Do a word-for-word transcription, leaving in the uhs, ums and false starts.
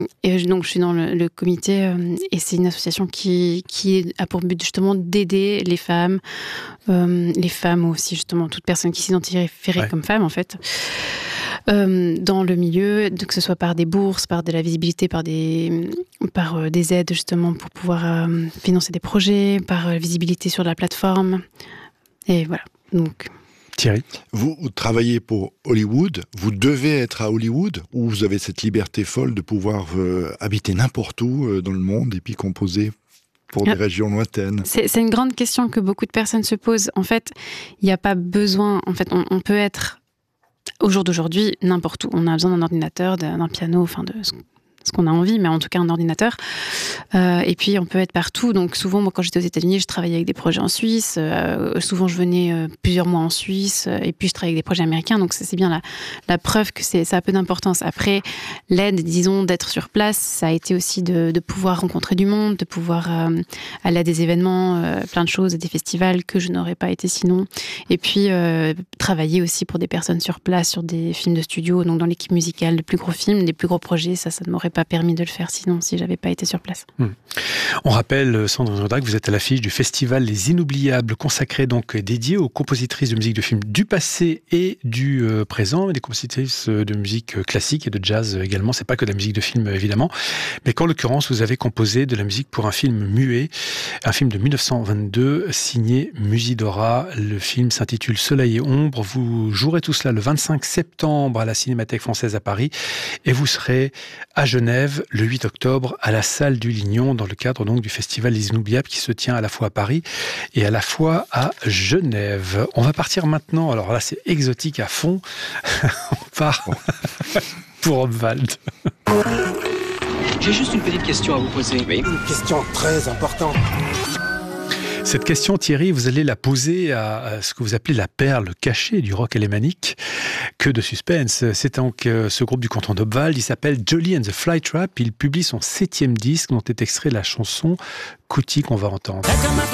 Et je, donc, je suis dans le, le comité euh, et c'est une association qui, qui a pour but justement d'aider les femmes, euh, les femmes ou aussi justement toute personne qui s'identifierait Ouais. comme femme en fait, euh, dans le milieu, que ce soit par des bourses, par de la visibilité, par des, par euh, des aides justement pour pouvoir euh, financer des projets, par euh, visibilité sur la plateforme. Et voilà. Donc. Thierry. Vous, vous travaillez pour Hollywood, vous devez être à Hollywood, ou vous avez cette liberté folle de pouvoir euh, habiter n'importe où euh, dans le monde et puis composer pour des Ah. régions lointaines? C'est, c'est une grande question que beaucoup de personnes se posent. En fait, il n'y a pas besoin. En fait, on, on peut être au jour d'aujourd'hui n'importe où. On a besoin d'un ordinateur, d'un, d'un piano, enfin de ce, ce qu'on a envie, mais en tout cas un ordinateur. Euh, et puis on peut être partout. Donc souvent, moi, quand j'étais aux États-Unis, je travaillais avec des projets en Suisse. Euh, souvent, je venais euh, plusieurs mois en Suisse. Euh, et puis je travaillais avec des projets américains. Donc c'est, c'est bien la, la preuve que c'est, ça a peu d'importance. Après, l'aide, disons, d'être sur place, ça a été aussi de, de pouvoir rencontrer du monde, de pouvoir euh, aller à des événements, euh, plein de choses, des festivals que je n'aurais pas été sinon. Et puis euh, travailler aussi pour des personnes sur place, sur des films de studio, donc dans l'équipe musicale, les plus gros films, les plus gros projets. Ça, ça ne m'aurait pas permis de le faire sinon si j'avais pas été sur place. Mmh. On rappelle, Sandrine Audrac, que vous êtes à l'affiche du festival Les Inoubliables, consacré donc dédié aux compositrices de musique de films du passé et du euh, présent, et des compositrices de musique classique et de jazz également. C'est pas que de la musique de film évidemment, mais qu'en l'occurrence vous avez composé de la musique pour un film muet, un film de dix-neuf cent vingt-deux signé Musidora. Le film s'intitule Soleil et ombre. Vous jouerez tout cela le vingt-cinq septembre à la Cinémathèque française à Paris et vous serez à Genève le huit octobre à la salle du Lignon dans le cadre donc du festival Les Inoubliables qui se tient à la fois à Paris et à la fois à Genève. On va partir maintenant, alors là c'est exotique à fond, on part pour Obwald. J'ai juste une petite question à vous poser. Oui. Une question très importante. Cette question, Thierry, vous allez la poser à ce que vous appelez la perle cachée du rock alémanique. Que de suspense. C'est donc euh, ce groupe du canton d'Obwald. Il s'appelle Jolly and the Flytrap. Il publie son septième disque dont est extrait la chanson Cootie qu'on va entendre.